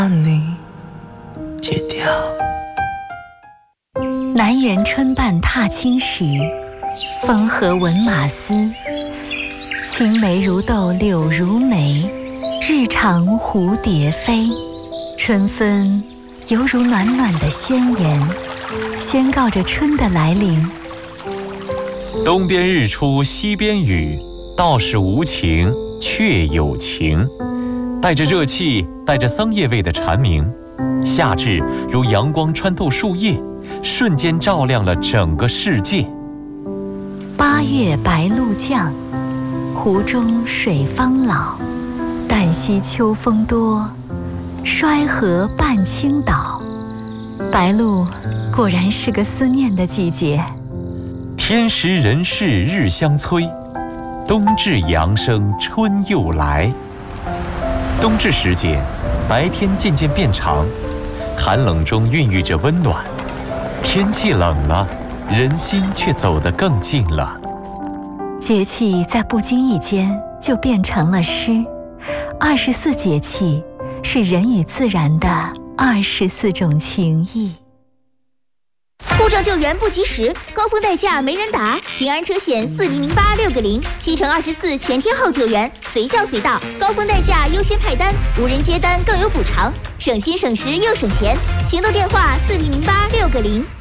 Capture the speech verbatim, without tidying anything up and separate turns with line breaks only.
你戒掉。
南园春半踏青时，风和闻马嘶。青梅如豆，柳如眉，日长蝴蝶飞。春分犹如暖暖的宣言，宣告着春的来临。
东边日出西边雨，道是无晴却有晴。带着热气，带着桑叶味的蝉鸣，夏至如阳光穿透树叶，瞬间照亮了整个世界。
八月白露降，湖中水方老。旦夕秋风多，衰河半倾倒。白露果然是个思念的季节。
天时人事日相催，冬至阳生春又来。冬至时节，白天渐渐变长，寒冷中孕育着温暖。天气冷了，人心却走得更近了。
节气在不经意间就变成了诗。二十四节气是人与自然的二十四种情谊。
故障救援不及时，高峰代驾没人打，平安车险四零零八六个零，七乘二十四全天候救援，随叫随到，高峰代驾优先派单，无人接单更有补偿，省心省时又省钱。行动电话四零零八六个零。